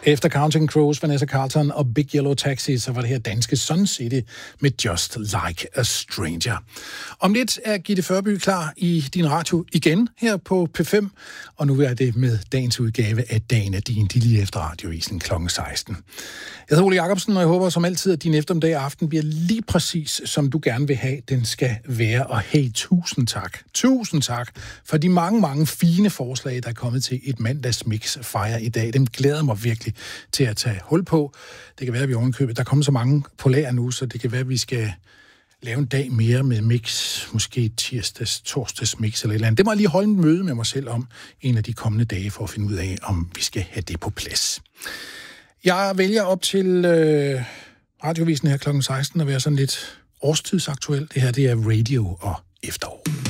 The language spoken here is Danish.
Efter Counting Crows, Vanessa Carlton og Big Yellow Taxi, så var det her danske Sun City med Just Like a Stranger. Om lidt er Gitte Førby klar i din radio igen her på P5, og nu er det med dagens udgave af Dagen af din, de lige efter radiovisen kl. 16. Jeg hedder Ole Jacobsen, og jeg håber som altid, at din eftermiddag og aften bliver lige præcis, som du gerne vil have, den skal være. Og hey, tusind tak for de mange fine forslag, der er kommet til et mandagsmix fejre i dag. Dem glæder mig virkelig til at tage hul på. Det kan være, at vi ovenkøbet. Der kommer så mange på lager nu, så det kan være, at vi skal lave en dag mere med mix. Måske torsdags mix eller et eller andet. Det må jeg lige holde en møde med mig selv om en af de kommende dage, for at finde ud af, om vi skal have det på plads. Jeg vælger op til radiovisen her kl. 16 at være sådan lidt årstidsaktuel. Det her, det er radio og efterår.